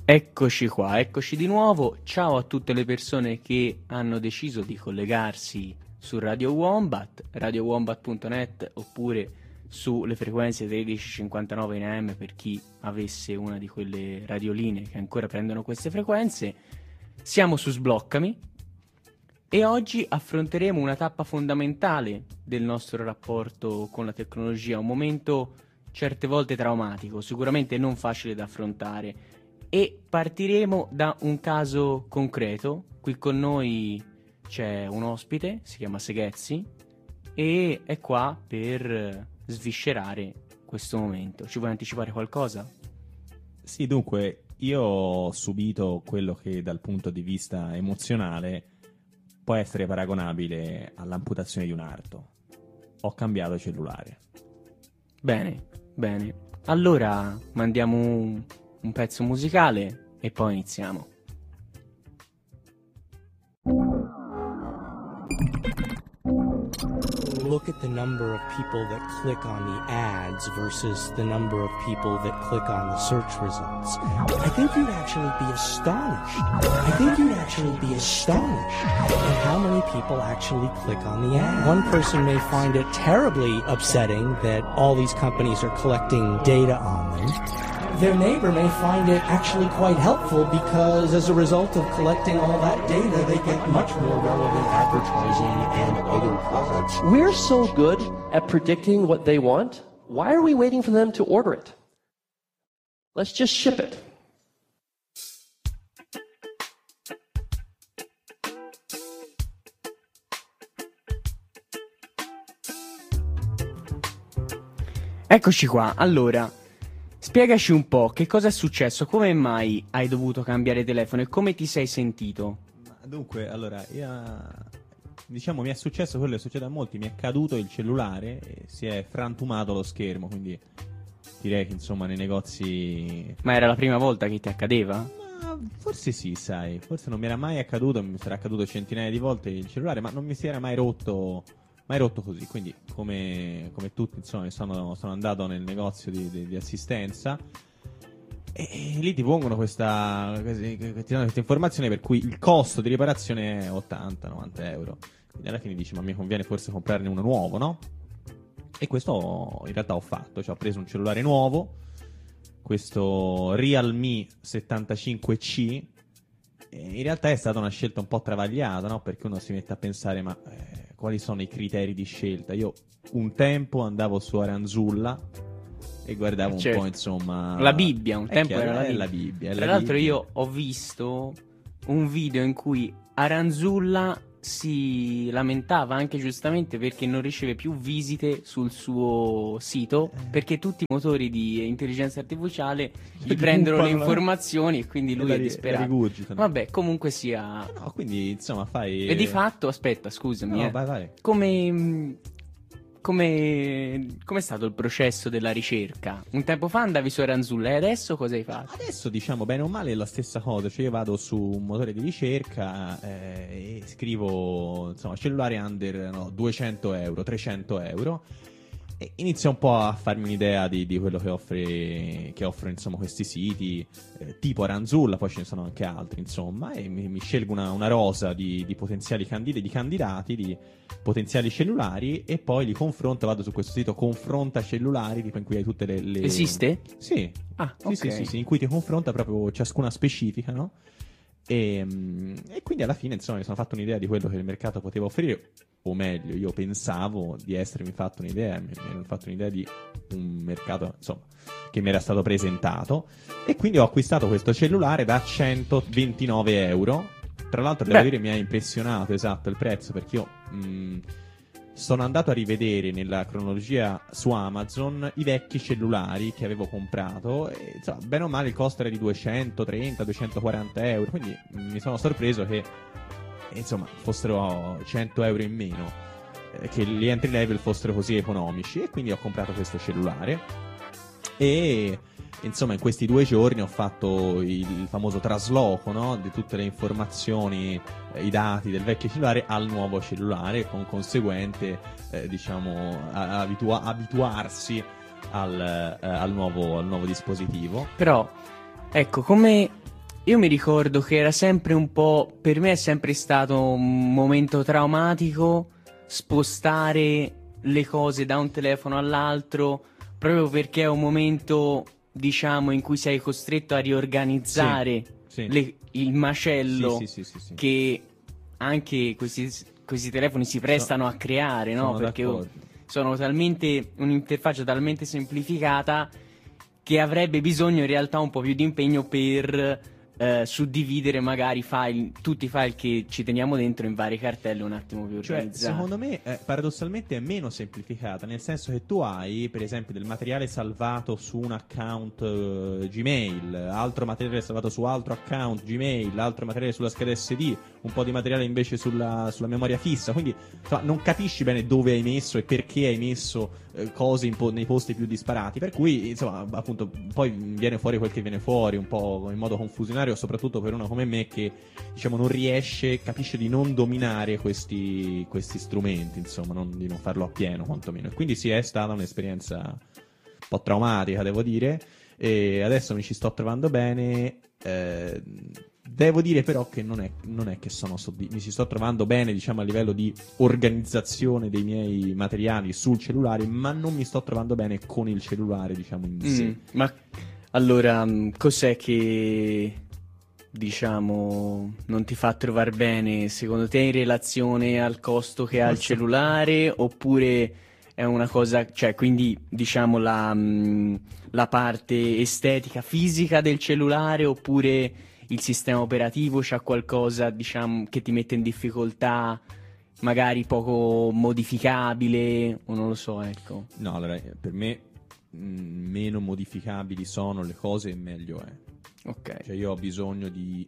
Eccoci qua, eccoci di nuovo. Ciao a tutte le persone che hanno deciso di collegarsi su Radio Wombat, radiowombat.net oppure sulle frequenze 1359 in AM per chi avesse una di quelle radioline che ancora prendono queste frequenze. Siamo su Sbloccami e oggi affronteremo una tappa fondamentale del nostro rapporto con la tecnologia, un momento certe volte traumatico, sicuramente non facile da affrontare. E partiremo da un caso concreto. Qui con noi c'è un ospite, si chiama Seghezzi, e è qua per sviscerare questo momento. Ci vuoi anticipare qualcosa? Sì, dunque, io ho subito quello che dal punto di vista emozionale può essere paragonabile all'amputazione di un arto. Ho cambiato cellulare. Bene, bene. Allora mandiamo un pezzo musicale e poi iniziamo. Look at the number of people that click on the ads versus the number of people that click on the search results. I think you'd actually be astonished. At how many people actually click on the ad. One person may find it terribly upsetting that all these companies are collecting data on them. Their neighbor may find it actually quite helpful because as a result of collecting all that data, they get much more relevant advertising and other products. We're so good at predicting what they want. Why are we waiting for them to order it? Let's just ship it. Eccoci qua, allora, spiegaci un po' che cosa è successo, come mai hai dovuto cambiare telefono e come ti sei sentito? Dunque, allora, diciamo mi è successo quello che succede a molti, mi è caduto il cellulare e si è frantumato lo schermo, quindi direi che insomma nei negozi... Ma era la prima volta che ti accadeva? Ma forse sì, sai, forse non mi era mai accaduto, mi sarà accaduto centinaia di volte il cellulare, ma non mi si era mai rotto così, quindi come tutti insomma sono andato nel negozio di assistenza e lì ti pongono questa informazione per cui il costo di riparazione è 80-90 euro, quindi alla fine dici ma mi conviene forse comprarne uno nuovo, no? E questo in realtà ho fatto, cioè ho preso un cellulare nuovo, questo Realme 75C, e in realtà è stata una scelta un po' travagliata, no? Perché uno si mette a pensare ma quali sono i criteri di scelta? Io un tempo andavo su Aranzulla e guardavo un po', insomma... La Bibbia, un tempo chiaro, era la Bibbia. Tra l'altro io ho visto un video in cui Aranzulla si lamentava anche giustamente perché non riceve più visite sul suo sito perché tutti i motori di intelligenza artificiale gli prendono le informazioni e quindi lui è disperato. Vabbè, comunque sia... No, quindi insomma fai... E di fatto, aspetta, scusami. No, vai. Com'è stato il processo della ricerca? Un tempo fa andavi su Aranzulla e adesso cosa hai fatto? Adesso diciamo bene o male è la stessa cosa, cioè io vado su un motore di ricerca e scrivo insomma cellulare under 200 euro, 300 euro e inizio un po' a farmi un'idea di quello che offrono insomma questi siti tipo Aranzulla, poi ce ne sono anche altri insomma, e mi scelgo una rosa di potenziali candidati, di potenziali cellulari e poi li confronto, vado su questo sito confronta cellulari tipo in cui hai tutte le... Esiste? Sì. Ah, sì, okay. sì, in cui ti confronta proprio ciascuna specifica, no? E quindi alla fine insomma mi sono fatto un'idea di quello che il mercato poteva offrire, o meglio io pensavo di essermi fatto un'idea, mi ero fatto un'idea di un mercato insomma che mi era stato presentato e quindi ho acquistato questo cellulare da 129 euro. Tra l'altro devo dire mi ha impressionato esatto il prezzo, perché io sono andato a rivedere nella cronologia su Amazon i vecchi cellulari che avevo comprato e insomma, bene o male il costo era di 230-240 euro, quindi mi sono sorpreso che insomma fossero 100 euro in meno, che gli entry level fossero così economici, e quindi ho comprato questo cellulare e insomma in questi 2 giorni ho fatto il famoso trasloco, no? Di tutte le informazioni, i dati del vecchio cellulare al nuovo cellulare, con conseguente diciamo abituarsi al nuovo dispositivo. Però ecco, come Io mi ricordo che era sempre un po', per me è sempre stato un momento traumatico spostare le cose da un telefono all'altro, proprio perché è un momento, diciamo, in cui sei costretto a riorganizzare Sì. il macello Sì. che anche questi telefoni si prestano a creare, no? Sono Perché d'accordo. sono talmente un'interfaccia talmente semplificata che avrebbe bisogno in realtà un po' più di impegno per suddividere magari tutti i file che ci teniamo dentro in varie cartelle un attimo più Cioè, organizzate. secondo me, paradossalmente è meno semplificata, nel senso che tu hai, per esempio, del materiale salvato su un account Gmail, altro materiale salvato su altro account Gmail, altro materiale sulla scheda SD, un po' di materiale invece sulla memoria fissa, quindi insomma, non capisci bene dove hai messo e perché hai messo cose nei posti più disparati, per cui, insomma, appunto, poi viene fuori quel che viene fuori, un po' in modo confusionario, soprattutto per uno come me che, diciamo, non capisce di non dominare questi strumenti, insomma, di non farlo appieno quantomeno. E quindi sì, è stata un'esperienza un po' traumatica, devo dire, e adesso mi ci sto trovando bene. Devo dire però che non è che mi ci sto trovando bene, diciamo, a livello di organizzazione dei miei materiali sul cellulare, ma non mi sto trovando bene con il cellulare, diciamo, in sé. Ma allora, cos'è che, diciamo, non ti fa trovare bene secondo te in relazione al costo che ha il cellulare, oppure è una cosa, cioè, quindi, diciamo, la parte estetica fisica del cellulare, oppure il sistema operativo c'ha qualcosa, diciamo, che ti mette in difficoltà, magari poco modificabile, o non lo so, ecco. No, allora, per me meno modificabili sono le cose e meglio è. Ok. Cioè io ho bisogno di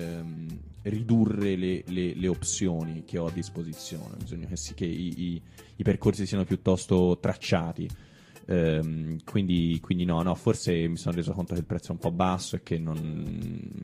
ridurre le opzioni che ho a disposizione, ho bisogno che i percorsi siano piuttosto tracciati. Quindi no, forse mi sono reso conto che il prezzo è un po' basso e che non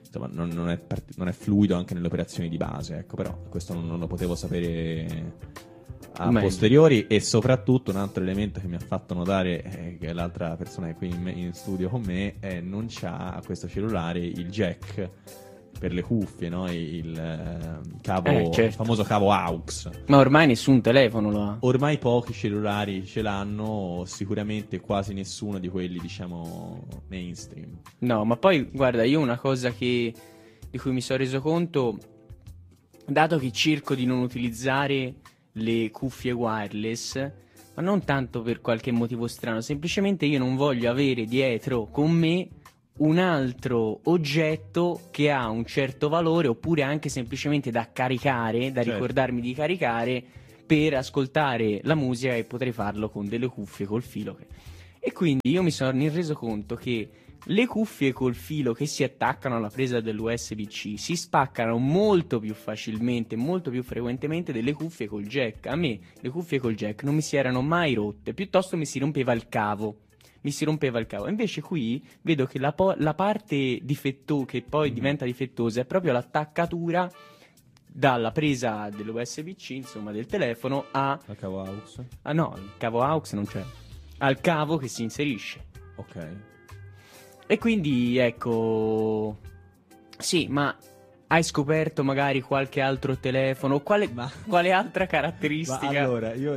è fluido anche nelle operazioni di base, ecco, però questo non lo potevo sapere a posteriori. E soprattutto un altro elemento che mi ha fatto notare che l'altra persona che è qui in studio con me non c'ha a questo cellulare il jack per le cuffie, no? Il cavo, certo. Il famoso cavo AUX. Ma ormai nessun telefono lo ha. Ormai pochi cellulari ce l'hanno, sicuramente quasi nessuno di quelli, diciamo, mainstream. No, ma poi guarda, io una cosa di cui mi sono reso conto, dato che cerco di non utilizzare le cuffie wireless, ma non tanto per qualche motivo strano, semplicemente io non voglio avere dietro con me un altro oggetto che ha un certo valore, oppure anche semplicemente da caricare, da ricordarmi di caricare per ascoltare la musica, e potrei farlo con delle cuffie col filo. E quindi io mi sono reso conto che le cuffie col filo che si attaccano alla presa dell'USB-C si spaccano molto più facilmente, molto più frequentemente delle cuffie col jack. A me le cuffie col jack non mi si erano mai rotte, piuttosto mi si rompeva il cavo. Invece qui vedo che la parte che poi diventa difettosa è proprio l'attaccatura dalla presa dell'USB-C, insomma, del telefono al cavo AUX. Ah no, il cavo AUX non c'è. Al cavo che si inserisce. Ok. E quindi, ecco, sì, ma hai scoperto magari qualche altro telefono? Quale altra caratteristica? Ma allora, io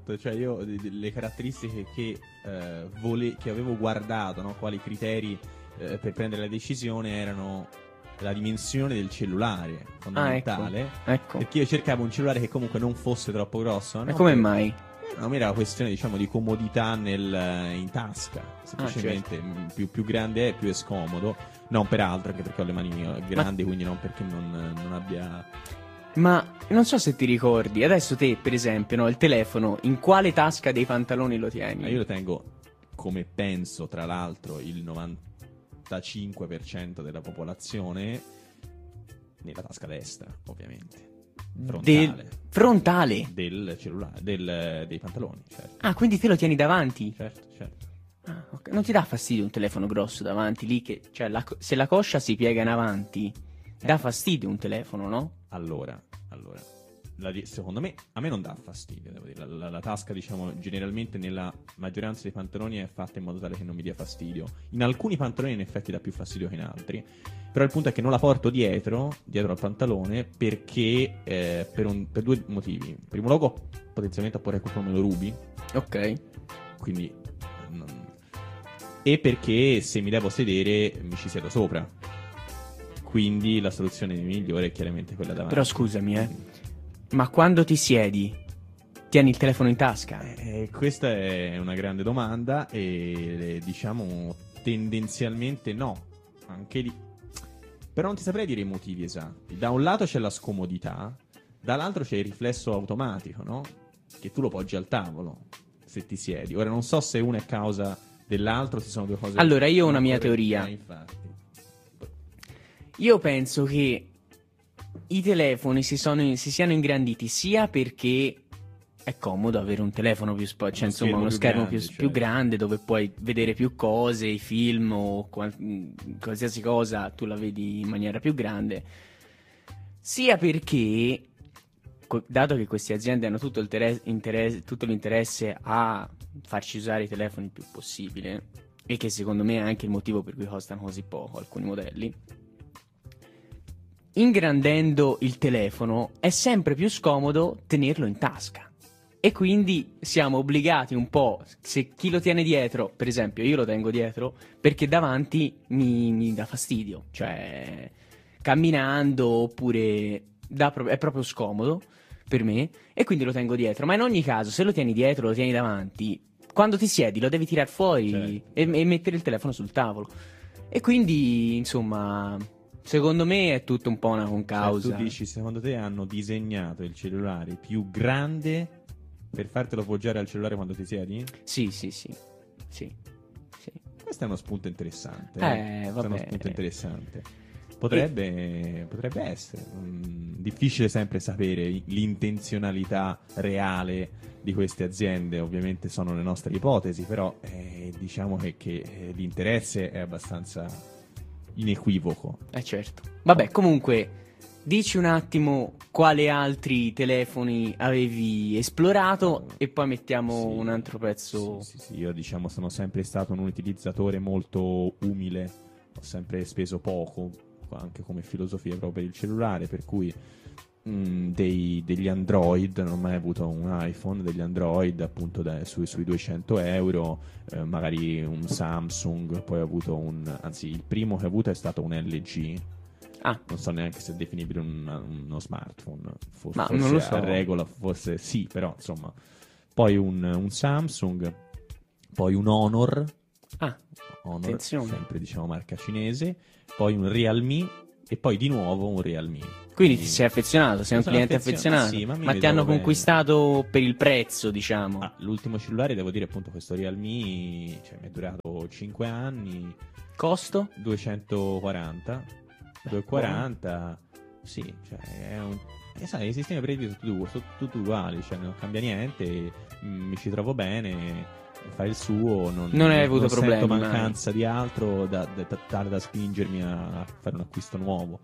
le caratteristiche che avevo guardato, no? Quali criteri per prendere la decisione erano la dimensione del cellulare, fondamentale. Ecco. Perché io cercavo un cellulare che comunque non fosse troppo grosso. E come mai? Non era una questione, diciamo, di comodità in tasca, semplicemente più grande è, più è scomodo, non per altro, anche perché ho le mani grandi, quindi non perché non abbia... Ma non so se ti ricordi, adesso te per esempio, no, il telefono, in quale tasca dei pantaloni lo tieni? Io lo tengo, come penso tra l'altro il 95% della popolazione, nella tasca destra, ovviamente. Frontale del cellulare, dei pantaloni, certo. Ah, quindi te lo tieni davanti? Certo. Ah, okay. Non ti dà fastidio un telefono grosso davanti lì che, cioè, se la coscia si piega in avanti, dà fastidio un telefono, no? Allora, secondo me, a me non dà fastidio, devo dire. La tasca, diciamo, generalmente nella maggioranza dei pantaloni è fatta in modo tale che non mi dia fastidio. In alcuni pantaloni in effetti dà più fastidio che in altri, però il punto è che non la porto dietro al pantalone, perché per due motivi. In primo luogo, potenzialmente a porre qualcuno me lo rubi, Ok. quindi e perché se mi devo sedere mi ci siedo sopra, quindi la soluzione migliore è chiaramente quella davanti. Però scusami, ma quando ti siedi, tieni il telefono in tasca? Questa è una grande domanda e diciamo tendenzialmente no, anche lì. Però non ti saprei dire i motivi esatti. Da un lato c'è la scomodità, dall'altro c'è il riflesso automatico, no? Che tu lo poggi al tavolo se ti siedi. Ora non so se una è causa dell'altro, se sono due cose. Allora, io ho una non mia corrette, teoria. infatti. Io penso che i telefoni si siano ingranditi sia perché è comodo avere un telefono più cioè insomma uno schermo più grande dove puoi vedere più cose, i film o qualsiasi cosa tu la vedi in maniera più grande, sia perché dato che queste aziende hanno tutto l'interesse a farci usare i telefoni il più possibile, e che secondo me è anche il motivo per cui costano così poco alcuni modelli, ingrandendo il telefono è sempre più scomodo tenerlo in tasca, e quindi siamo obbligati un po', se chi lo tiene dietro, per esempio io lo tengo dietro perché davanti mi dà fastidio, cioè camminando oppure è proprio scomodo per me, e quindi lo tengo dietro. Ma in ogni caso, se lo tieni dietro, lo tieni davanti, quando ti siedi lo devi tirar fuori, certo, e mettere il telefono sul tavolo, e quindi insomma secondo me è tutto un po' una concausa. Cioè, tu dici, secondo te hanno disegnato il cellulare più grande per fartelo poggiare al cellulare quando ti siedi? Sì. Questo è uno spunto interessante. Vabbè. Questo è uno spunto interessante. Potrebbe essere. Difficile sempre sapere l'intenzionalità reale di queste aziende. Ovviamente sono le nostre ipotesi, però diciamo che l'interesse è abbastanza inequivoco. Certo. Vabbè, comunque, dici un attimo quali altri telefoni avevi esplorato e poi mettiamo un altro pezzo. Sì, io diciamo sono sempre stato un utilizzatore molto umile, ho sempre speso poco, anche come filosofia proprio per il cellulare, per cui degli Android, non ho mai avuto un iPhone, degli Android appunto sui 200 euro, magari un Samsung, poi ho avuto il primo che ho avuto è stato un LG. Non so neanche se è definibile uno smartphone, forse non lo so. a regola, forse sì, però insomma. Poi un Samsung, poi un Honor, attenzione, sempre diciamo marca cinese, poi un Realme e poi di nuovo un Realme. Quindi ti sei affezionato, sei un cliente affezionato, sì, ma ti hanno conquistato per il prezzo, diciamo. L'ultimo cellulare, devo dire appunto questo Realme, cioè, mi è durato 5 anni. Costo? 240. 240, sì, cioè sai, i sistemi operativi sono tutti uguali, cioè non cambia niente, mi ci trovo bene, fa il suo, non hai avuto problemi, sento mancanza di altro tale da spingermi a fare un acquisto nuovo,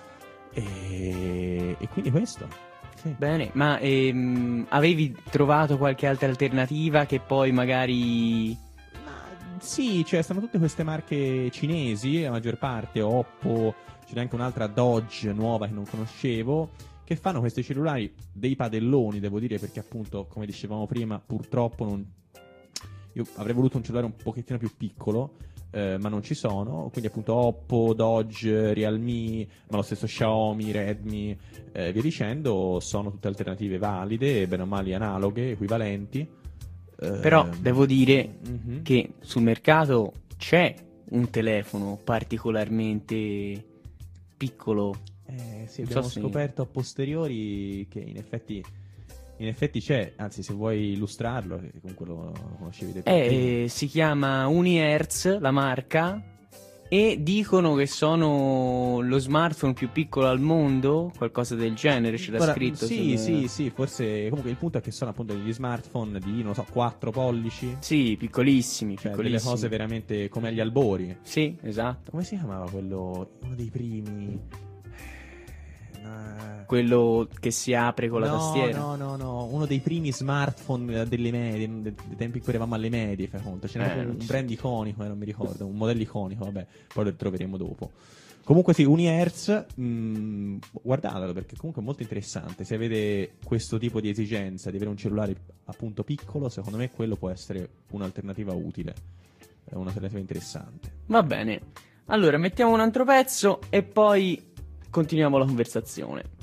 e quindi questo. Sì. Bene, ma avevi trovato qualche altra alternativa che poi magari... Sì, cioè sono tutte queste marche cinesi, la maggior parte, Oppo, c'è anche un'altra Dodge nuova che non conoscevo, che fanno questi cellulari dei padelloni, devo dire, perché appunto, come dicevamo prima, purtroppo io avrei voluto un cellulare un pochettino più piccolo, ma non ci sono, quindi appunto Oppo, Dodge, Realme, ma lo stesso Xiaomi, Redmi, via dicendo, sono tutte alternative valide, bene o male analoghe, equivalenti. Però devo dire che sul mercato c'è un telefono particolarmente piccolo. Sì, abbiamo scoperto a posteriori che in effetti c'è, anzi se vuoi illustrarlo, che comunque lo conoscevi da prima. Si chiama Unihertz, la marca, e dicono che sono lo smartphone più piccolo al mondo, qualcosa del genere, c'era scritto. Sì, forse. Comunque il punto è che sono appunto degli smartphone di, non so, 4 pollici. Sì, piccolissimi, cioè piccolissimi. Delle cose veramente come agli albori. Sì, esatto. Come si chiamava quello? Uno dei primi. Quello che si apre con la tastiera? No, uno dei primi smartphone delle medie, dei tempi in cui eravamo alle medie, fai conto. Ce n'era un brand iconico, non mi ricordo, un modello iconico, vabbè, poi lo troveremo dopo. Comunque sì, Unihertz, guardatelo perché comunque è molto interessante. Se avete questo tipo di esigenza di avere un cellulare appunto piccolo, secondo me quello può essere un'alternativa utile, è un'alternativa interessante. Va bene, allora mettiamo un altro pezzo e poi continuiamo la conversazione.